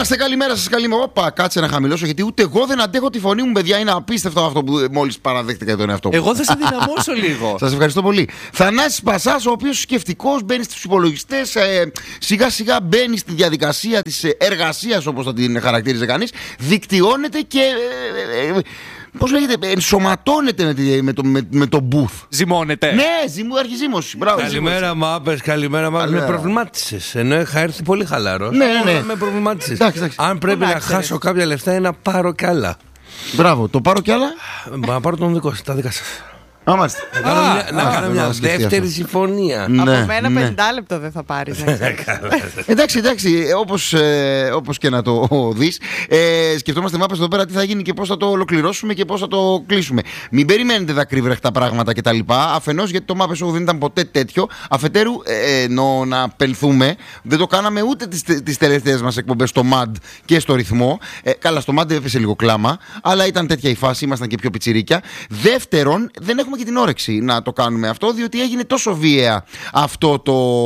είμαστε, καλημέρα σας, καλημέρα. Όπα, κάτσε να χαμηλώσω, γιατί ούτε εγώ δεν αντέχω τη φωνή μου, παιδιά. Είναι απίστευτο αυτό που μόλις παραδέχτηκα τον εαυτό μου. Εγώ θα σε δυναμώσω λίγο. Σας ευχαριστώ πολύ. Θανάσης Πασάς, ο οποίος σκεφτικός μπαίνει στους υπολογιστές, σιγά σιγά μπαίνει στη διαδικασία της εργασίας, όπως θα την χαρακτήριζε κανείς, δικτυώνεται και. Πώς λέγεται, ενσωματώνεται με το booth. Ζυμώνεται. Ναι, αρχιζήμωση. Καλημέρα, Μάπες, καλημέρα, Μάπες. Με προβλημάτισες. Ενώ είχα έρθει πολύ χαλαρός. Ναι. Με προβλημάτισες. Εντάξει. Αν πρέπει να χάσω κάποια λεφτά, είναι να πάρω κι άλλα. Μπράβο, το πάρω κι άλλα. Να πάρω τα δικά σας. Να κάνω μια δεύτερη συμφωνία. Από μένα 50 λεπτό δεν θα πάρεις. Εντάξει, όπως και να το δεις, σκεφτόμαστε Μάπες εδώ πέρα τι θα γίνει και πώς θα το ολοκληρώσουμε και πώς θα το κλείσουμε. Μην περιμένετε δακρύβρεχτα πράγματα κτλ. Αφενός γιατί το Μάπες δεν ήταν ποτέ τέτοιο. Αφετέρου, ενώ να πενθούμε, δεν το κάναμε ούτε τις τελευταίες μας εκπομπές στο MAD και στο ρυθμό. Καλά, στο MAD έπεσε λίγο κλάμα, αλλά ήταν τέτοια η φάση, ήμασταν και πιο πιτσιρίκια. Δεύτερον, δεν έχουμε και την όρεξη να το κάνουμε αυτό, διότι έγινε τόσο βίαια αυτό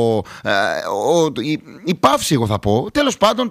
η παύση, εγώ θα πω. Τέλος πάντων,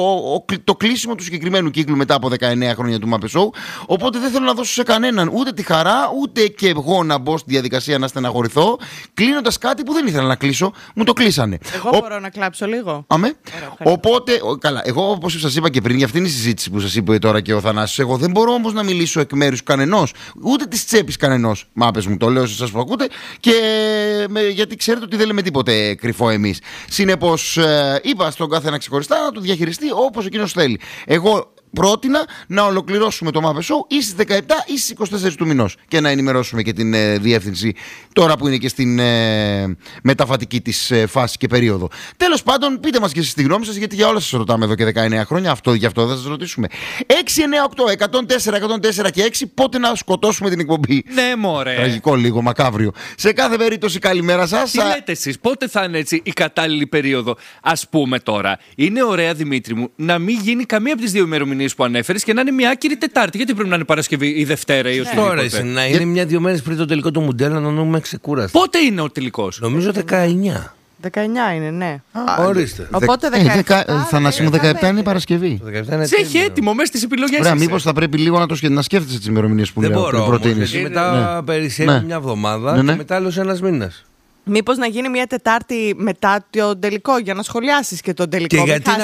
το κλείσιμο του συγκεκριμένου κύκλου μετά από 19 χρόνια του Muppet Show. Οπότε δεν θέλω να δώσω σε κανέναν ούτε τη χαρά, ούτε και εγώ να μπω στη διαδικασία να στεναχωρηθώ, κλείνοντας κάτι που δεν ήθελα να κλείσω, μου το κλείσανε. Εγώ μπορώ να κλάψω λίγο. Αμέ. Οπότε, καλά, εγώ όπως σας είπα και πριν, για αυτήν η συζήτηση που σας είπε τώρα και ο Θανάσης, εγώ δεν μπορώ όμως να μιλήσω εκ μέρους κανενός, ούτε της τσέπης κανενός. Μάπες μου, το λέω σε εσάς που ακούτε, και γιατί ξέρετε ότι δεν λέμε τίποτε κρυφό εμείς. Συνεπώς, είπα στον καθένα ξεχωριστά να το διαχειριστεί όπως εκείνος θέλει. Εγώ πρότεινα να ολοκληρώσουμε το Muppet Show ή στις 17 ή στις 24 του μηνός και να ενημερώσουμε και την διεύθυνση τώρα που είναι και στην μεταβατική της φάση και περίοδο. Τέλος πάντων, πείτε μας και εσείς τη γνώμη σας, γιατί για όλα σας ρωτάμε εδώ και 19 χρόνια. Γι' αυτό θα σας ρωτήσουμε. 6, 9, 8, 104, 104 και 6, πότε να σκοτώσουμε την εκπομπή. Ναι, μωρέ. Τραγικό λίγο, μακάβριο. Σε κάθε περίπτωση, καλημέρα σας. Τι λέτε εσείς, πότε θα είναι έτσι η κατάλληλη περίοδο? Ας πούμε τώρα, είναι ωραία, Δημήτρη μου, να μην γίνει καμία από τις δύο ημερομηνίες που ανέφερες και να είναι μια άκυρη Τετάρτη. Γιατί πρέπει να είναι Παρασκευή ή Δευτέρα ή οτιδήποτε. Τώρα να είναι μια-δύο μέρες πριν το τελικό του Μουντιάλ, να νομίζουμε ξεκούραστο. Πότε είναι ο τελικός? Νομίζω 19. 19 είναι, ναι. Ορίστε. Οπότε 17. Θανάση μου, 17 είναι η Παρασκευή. Σε έχει έτοιμο μέσα στις επιλογές. Ωραία, μήπως θα πρέπει λίγο να σκέφτεσαι τις ημερομηνίες που προτείνεις. Μετά περισσεύει μια εβδομάδα και μετά άλλος ένας μήνας. Μήπως να γίνει μια Τετάρτη μετά τον τελικό για να σχολιάσεις και τον τελικό.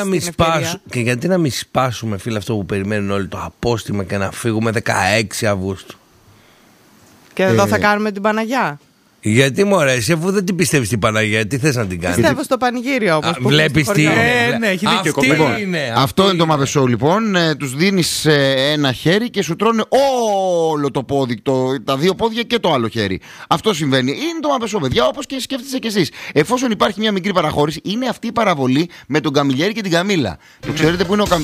Και γιατί να μην σπάσουμε, φίλε, αυτό που περιμένουν όλοι, το απόστημα και να φύγουμε 16 Αυγούστου. Και εδώ θα κάνουμε την Παναγιά. Γιατί μωρέ, εσύ αφού δεν την πιστεύεις την Παναγία, τι θες να την κάνεις? Πιστεύω στο πανηγύριο όμως. Βλέπεις τι είναι. Ναι, έχει δίκιο. Αυτό είναι το Muppet Show λοιπόν. Τους δίνεις ένα χέρι και σου τρώνε όλο το πόδι, τα δύο πόδια και το άλλο χέρι. Αυτό συμβαίνει. Είναι το Muppet Show, παιδιά, όπως και σκέφτεσαι κι εσείς. Εφόσον υπάρχει μια μικρή παραχώρηση, είναι αυτή η παραβολή με τον Καμιλιέρη και την Καμίλα. Το ξέρετε που είναι ο